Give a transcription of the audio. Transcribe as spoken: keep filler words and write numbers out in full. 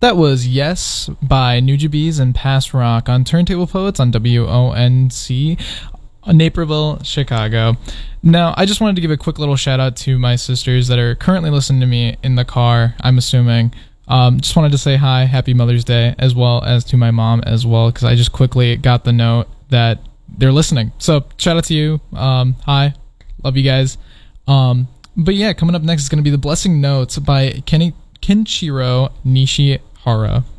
That was Yes by Nujabes and Past Rock on Turntable Poets on W O N C, Naperville, Chicago. Now, I just wanted to give a quick little shout out to my sisters that are currently listening to me in the car, I'm assuming. Um, just wanted to say hi, happy Mother's Day, as well as to my mom as well, because I just quickly got the note that they're listening. So, shout out to you. Um, hi, love you guys. Um, but yeah, coming up next is going to be The Blessing Notes by Kenny Kenshiro Nishihara.